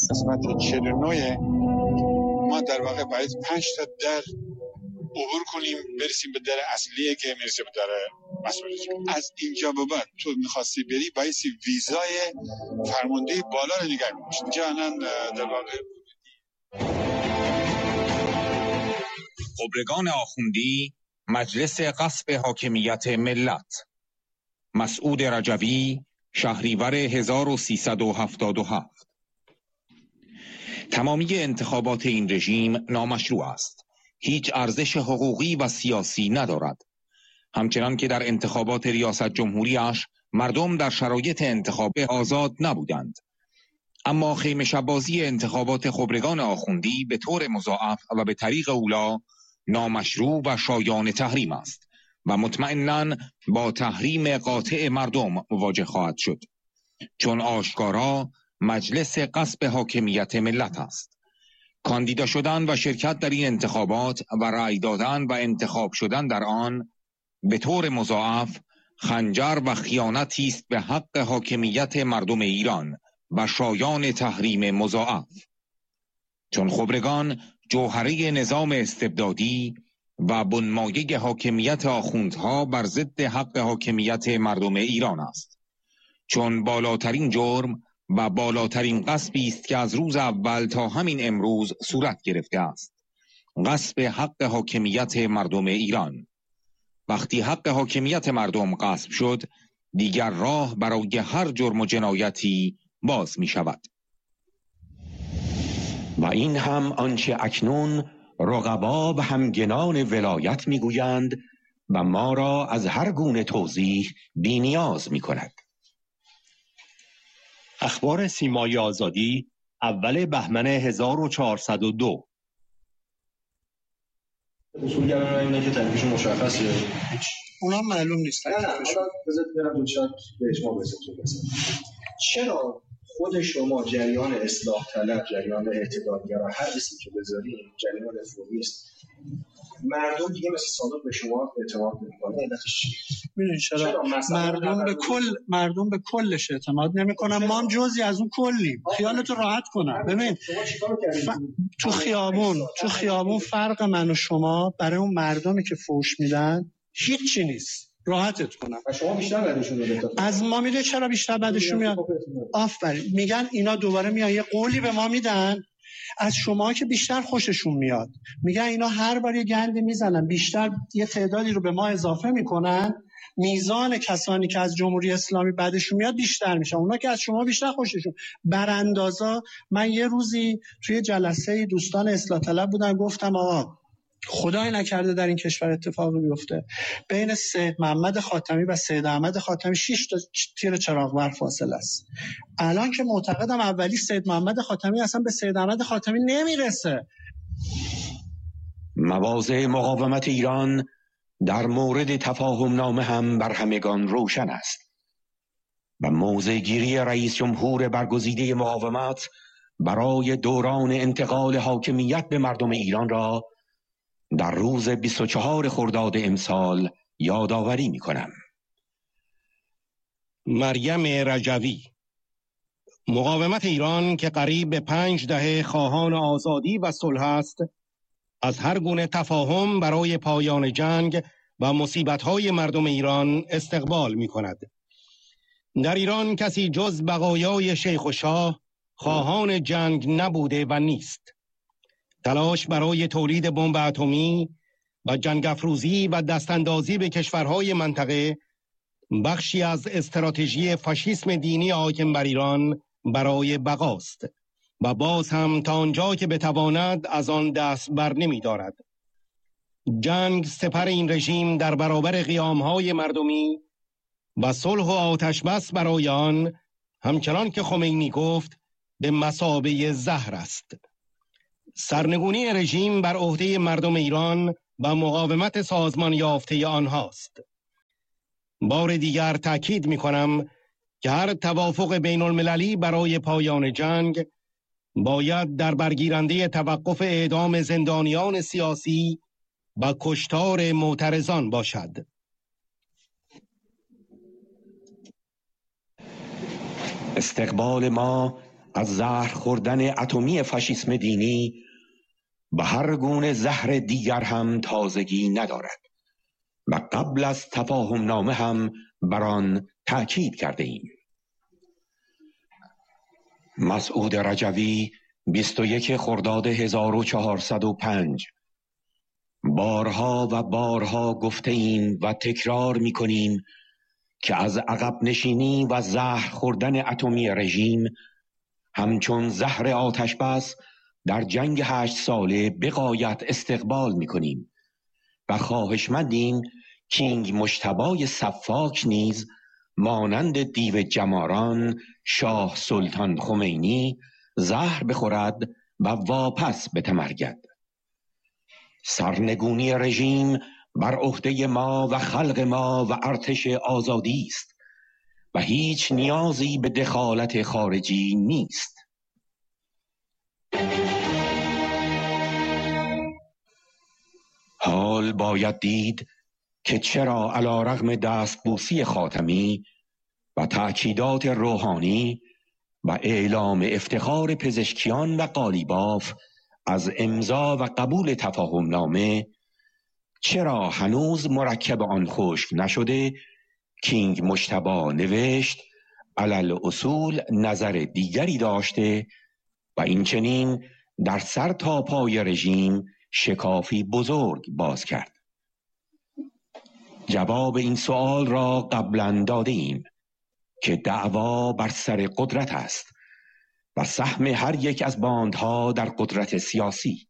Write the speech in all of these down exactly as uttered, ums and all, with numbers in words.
قسمت چهل و نه ما در واقع باید پنج تا در عبور کنیم برسیم به در اصلیه که میرسه به در مسئولیت. از اینجا به بعد تو میخواستی بری بایستی ویزای فرمانده بالا رو نگه می‌داشت. جانان در واقع خبرگان آخوندی، مجلس غصب حاکمیت ملت. مسعود رجوی، شهریور هزار و سیصد و هفتاد و هفت. تمامی انتخابات این رژیم نامشروع است. هیچ ارزش حقوقی و سیاسی ندارد. همچنان که در انتخابات ریاست جمهوریش مردم در شرایط انتخاب آزاد نبودند. اما خیمه شبازی انتخابات خبرگان آخوندی به طور مضاعف و به طریق اولا نامشروع و شایان تحریم است و مطمئناً با تحریم قاطع مردم مواجه خواهد شد، چون آشکارا مجلس غصب حاکمیت ملت است. کاندیدا شدن و شرکت در این انتخابات و رأی دادن و انتخاب شدن در آن به طور مضاعف خنجر و خیانتی است به حق حاکمیت مردم ایران و شایان تحریم مضاعف، چون خبرگان جوهره نظام استبدادی و بنمایه حاکمیت آخوندها بر ضد حق حاکمیت مردم ایران است، چون بالاترین جرم و بالاترین غصبی است که از روز اول تا همین امروز صورت گرفته است، غصب حق حاکمیت مردم ایران. وقتی حق حاکمیت مردم غصب شد، دیگر راه برای هر جرم و جنایتی باز می شود. و این هم آنچه اکنون رقبا به همگنان ولایت می گویند و ما را از هر گونه توضیح بی نیاز می کند. اخبار سیمای آزادی، اول بهمن هزار و چهارصد و دو. اصولگران اینه که تکلیفش مشخصه، اونا معلوم نیست. نه نه حالا بذارید برم دو شاید به اجماع برسیم. چرا خود شما جریان اصلاح طلب، جریان اعتدالگرا، هر اسمی که بذارید، جریان رفرمیست، مردم دیگه مثل سابق به شما اعتماد نمی‌کنه؟ علتش چیه؟ میدونی چرا؟ مردم به کل مردم به کلش اعتماد نمی‌کنن. ما هم جزئی از اون کلیم. خیالتو راحت کنم. ببین ف... تو خیابون تو خیابون فرق من و شما برای اون مردمی که فوش میدن هیچی نیست. راحتت کنم. شما بیشتر بعدشون میاد. از ما میده چرا بیشتر بعدشون میاد؟ آفرین. میگن اینا دوباره میان یه قولی به ما میدن، از شما که بیشتر خوششون میاد. میگن اینا هر بار یه گندی میزنن، بیشتر یه تعدادی رو به ما اضافه میکنن، میزان کسانی که از جمهوری اسلامی بعدشون میاد بیشتر میشه. اونا که از شما بیشتر خوششون. براندازا من یه روزی توی جلسه دوستان اصلاح طلب بودم، گفتم آقا خدای نکرده در این کشور اتفاقی بیفته، بین سید محمد خاتمی و سید احمد خاتمی شش تا تیر چراغ بر فاصله است. الان که معتقدم اولی سید محمد خاتمی اصلا به سید احمد خاتمی نمیرسه. مواضع مقاومت ایران در مورد تفاهم نامه هم بر همگان روشن است و موضع گیری رئیس جمهور برگزیده مقاومت برای دوران انتقال حاکمیت به مردم ایران را در روز بیست و چهارم خرداد امسال یادآوری می‌کنم. مریم رجوی. مقاومت ایران که قریب به پنج دهه خواهان آزادی و صلح است، از هر گونه تفاهم برای پایان جنگ و مصیبت‌های مردم ایران استقبال می‌کند. در ایران کسی جز بقایای شیخ و شاه خواهان جنگ نبوده و نیست. تلاش برای تولید بمب اتمی و جنگ افروزی و دستاندازی به کشورهای منطقه بخشی از استراتژی فاشیسم دینی حاکم بر ایران برای بقاست و باز هم تا آنجا که بتواند از آن دست بر نمی دارد. جنگ سپر این رژیم در برابر قیامهای مردمی و صلح و آتش بس برای آن، همچنان که خمینی گفت، به مثابه زهر است. سرنگونی رژیم بر عهده مردم ایران و مقاومت سازمان یافته آنهاست. بار دیگر تأکید می کنم که هر توافق بین المللی برای پایان جنگ باید در برگیرنده توقف اعدام زندانیان سیاسی و کشتار معترضان باشد. استقبال ما از زهر خوردن اتمی فاشیسم دینی و هر گونه زهر دیگر هم تازگی ندارد و قبل از تفاهم نامه هم بر آن تأکید کرده ایم. مسعود رجوی، بیست و یک خرداد هزار و چهارصد و پنج. بارها و بارها گفته ایم و تکرار می کنیم که از عقب نشینی و زهر خوردن اتمی رژیم همچون زهر آتش بس در جنگ هشت ساله به غایت استقبال می کنیم و خواهشمندیم کینگ مجتبی سفاک نیز مانند دیو جماران شاه سلطان خمینی زهر بخورد و واپس بتمرگد. سرنگونی رژیم بر عهده ما و خلق ما و ارتش آزادی است و هیچ نیازی به دخالت خارجی نیست. حال باید دید که چرا علیرغم دستبوسی خاتمی و تأکیدات روحانی و اعلام افتخار پزشکیان و قالیباف از امضا و قبول تفاهم نامه، چرا هنوز مرکب آن خشک نشده کینگ مجتبی نوشت علل اصول نظر دیگری داشته و این چنین در سر تا پای رژیم شکافی بزرگ باز کرد. جواب این سوال را قبلا داده ایم که دعوا بر سر قدرت است و سهم هر یک از باندها در قدرت سیاسی.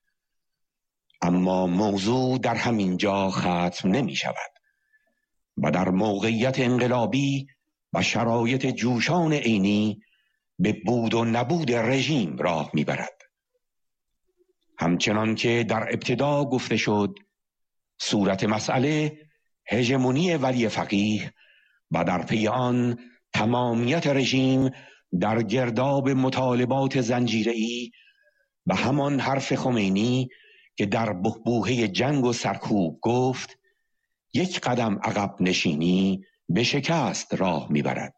اما موضوع در همین جا ختم نمی شود و در موقعیت انقلابی و شرایط جوشان عینی به بود و نبود رژیم راه می برد. همچنان که در ابتدا گفته شد، صورت مسئله هژمونی ولی فقیه و در پی آن تمامیت رژیم در گرداب مطالبات زنجیره‌ای و همان حرف خمینی که در بحبوحه جنگ و سرکوب گفت یک قدم عقب نشینی به شکست راه میبرد.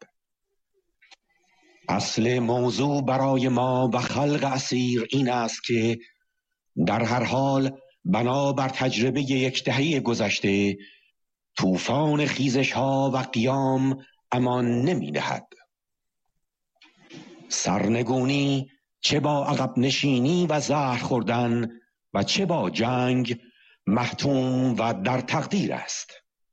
اصل موضوع برای ما و خلق اسیر این است که در هر حال بنا بر تجربه یک دهه گذشته طوفان خیزش ها و قیام امان نمی دهد. سرنگونی چه با عقب نشینی و زهر خوردن و چه با جنگ محتوم و در تقدیر است.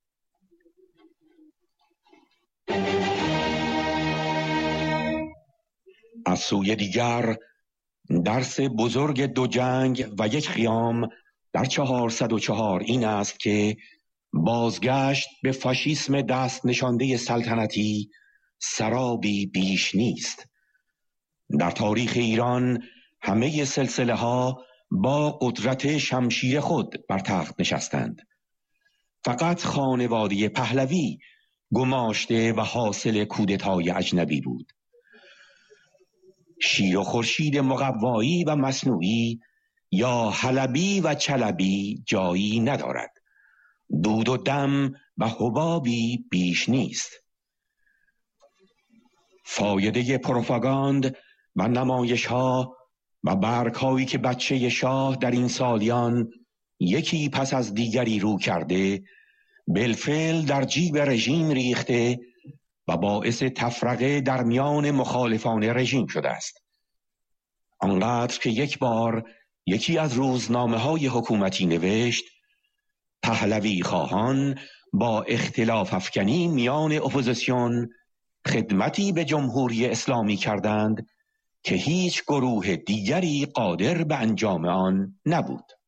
از سوی دیگر درس بزرگ دو جنگ و یک قیام در چهارصد و چهار این است که بازگشت به فاشیسم دست نشانده سلطنتی سرابی بیش نیست. در تاریخ ایران همه سلسله ها با قدرت شمشیر خود بر تخت نشستند. فقط خانواده پهلوی گماشته و حاصل کودتای اجنبی بود. شیر و خورشید مقوایی و مصنوعی یا حلبی و چلبی جایی ندارد. دود و دم و حبابی بیش نیست. فایده پروپاگاند و نمایش ها و برگ هایی که بچه شاه در این سالیان یکی پس از دیگری رو کرده بالفعل در جیب رژیم ریخته و باعث تفرقه در میان مخالفان رژیم شده است. آنقدر که یک بار یکی از روزنامه های حکومتی نوشت پهلوی خواهان با اختلاف افکنی میان اپوزیسیون خدمتی به جمهوری اسلامی کردند که هیچ گروه دیگری قادر به انجام آن نبود.